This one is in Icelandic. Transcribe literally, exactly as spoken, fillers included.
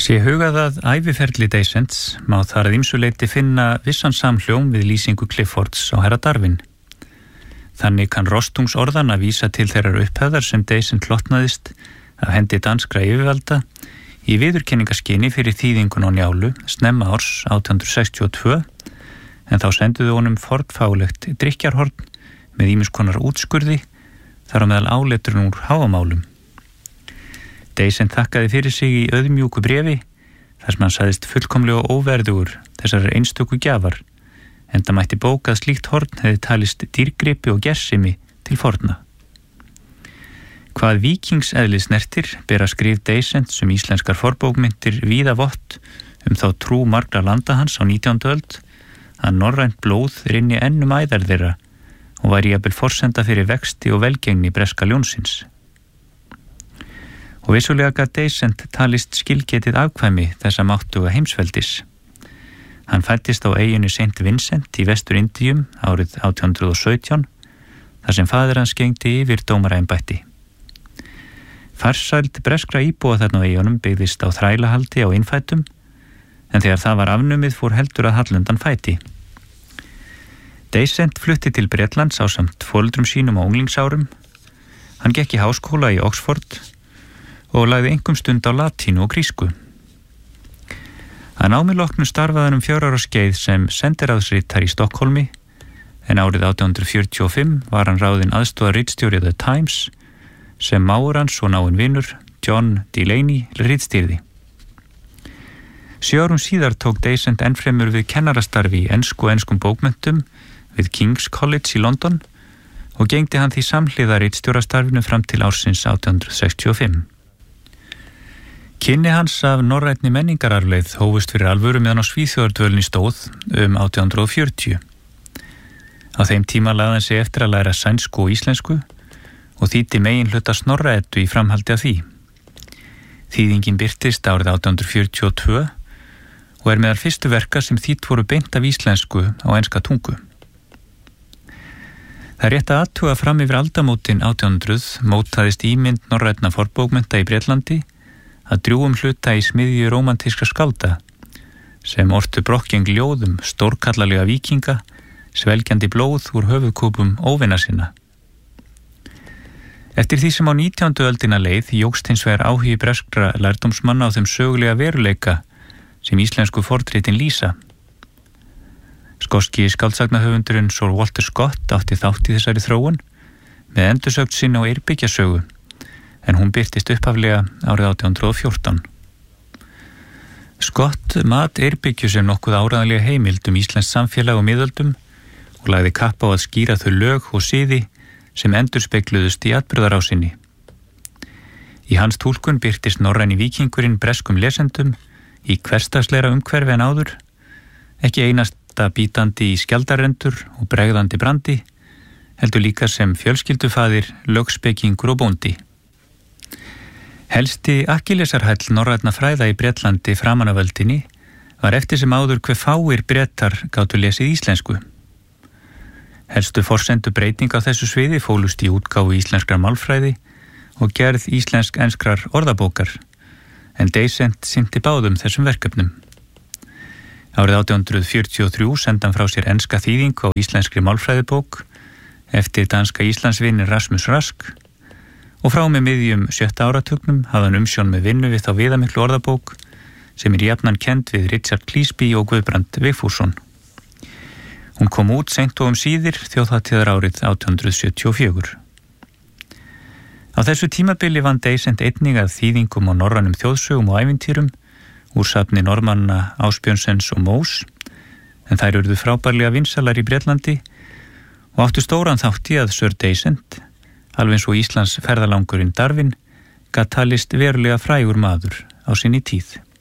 Sé hugað að æviferli Deysents má þar að ýmsu leyti finna vissan samhljóm við lýsingu Cliffords á herra Darwin. Þannig kann rostungsorðan að vísa til þeirrar upphefðar sem Deysent hlotnaðist af hendi danskra yfirvalda í viðurkenningaskyni fyrir þýðingun á Njálu snemma árs átján hundruð sextíu og tvö, en þá senduðu honum fornfálegt drykkjarhorn með ýmiss konar útskurði, þar á meðal áletrun úr háamálum. Deysent þakkaði fyrir sig í auðmjúku bréfi þar sem hann sagðist fullkomlega óverðugur þessar einstöku gjafar, enda mætti bókað slíkt horn hefði talist dýrgripi og gersimi til forna. Hvað víkingseðli snertir bera skrif Deysents um íslenskar forbókmyndir víða vott um þá trú margra landa hans á nítjándu öld að norrænt blóð rynni enn um æðar þeirra og væri jafnvel forsenda fyrir vexti og velgengni breska ljónsins. Og vissulega gat Deysent talist skilgetið afkvæmi þessa máttuga heimsveldis. Hann fæddist á eyjunni Saint Vincent í Vestur-Indíum árið átján hundruð og sautján, þar sem faðir hans gegndi yfir dómaraembætti. Farsæld breskra íbúa þarna á eyjunum byggðist á þrælahaldi á innfættum, en þegar það var afnumið fór heldur að hallundan fæti. Deysent flutti til Bretlands ásamt foreldrum sínum á unglingsárum. Hann gekk í háskóla í Oxford og lagði einkum stund á latínu og grísku. Að námi loknu starfaði hann um fjögur ára skeið sem sendiráðsritar í Stokkólmi, en árið átján hundruð fjörutíu og fimm var hann ráðinn aðstoðarritstjóri The Times sem mágur hans og náinn vinur John Delaney ritstýrði. Sjö árum síðar tók Deysent ennfremur við kennarastarfi í ensku og enskum bókmenntum við King's College í London og gegndi hann því samhliða ritstjórastarfinu fram til ársins átján hundruð sextíu og fimm. Kynni hans af norrænni menningararfleið hófust fyrir alvöru meðan á Svíþjóðardvölinni stóð um átján hundruð fjörutíu. Á þeim tíma lagði hann sig eftir að læra sænsku og íslensku og þýddi megin hluta Snorra-Eddu í framhaldi af því. Þýðingin birtist árið átján hundruð fjörutíu og tvö og er meðal fyrstu verka sem þýtt voru beint af íslensku á enska tungu. Það er rétt að athuga fram yfir aldamótin átján hundruð mótaðist ímynd norrænna forbókmennta í Bretlandi að drjúgum hluta í smiðju rómantískra skálda sem ortu brokkgeng ljóðum stórkallalega víkinga, svelgjandi blóð úr höfuðkúpum óvina sinna. Eftir því sem á nítjándu öldina leið jókst hins vegar áhugi breskra lærdómsmanna á þeim sögulega veruleika sem íslensku fornritin lýsa. Skoski skáldsagna-höfundurinn Sir Walter Scott átti þátt í þessari þróun með endursögn sinni á Eyrbyggja-sögu, en hún birtist upphaflega árið átján hundruð og fjórtán. Scott mat Eyrbyggju sem nokkuð áræðanlega heimild um íslenskt samfélag og miðöldum og lagði kapp á að skýra þau lög og siði sem endurspegluðust í atburðarásinni. Í hans túlkun birtist norræni víkingurinn breskum lesendum í hversdagslegra umhverfi en áður, ekki einasta bítandi í skjaldarendur og bregðandi brandi, heldur líka sem fjölskyldufaðir, lögspekingur og bóndi. Helsti akkillesarhæll norrænna fræða í Bretlandi framan af öldinni var eftir sem áður hve fáir Bretar gátu lesið íslensku. Helstu forsendu breyting á þessu sviði fólust í útgáfu íslenskrar málfræði og gerð íslensk-enskrar orðabókar, en Deysent sinnti báðum þessum verkefnum. Árið átján hundruð fjörutíu og þrjú sendi hann frá sér enska þýðingu á íslenskri málfræðibók eftir danska Íslandsvininn Rasmus Rask, og frá með miðjum sjötta áratugnum hafði hann umsjón með vinnu við þá viðamiklu orðabók sem er jafnan kennd við Richard Cleasby og Guðbrand Vigfússon. Hún kom út seint og um síðir þjóðhátíðar árið átján hundruð sjötíu og fjögur. Á þessu tímabili vann Deysent einnig að þýðingum á norrænum þjóðsögum og ævintýrum úr safni Normanna Ásbjörnsens og Mós, en þær urðu frábærlega vinsalar í Bretlandi og áttu stóran þátt í að Sir Deysent, alveg eins og Íslands ferðalangurinn Darwin, gat talist verulega frægur maður á sinni tíð.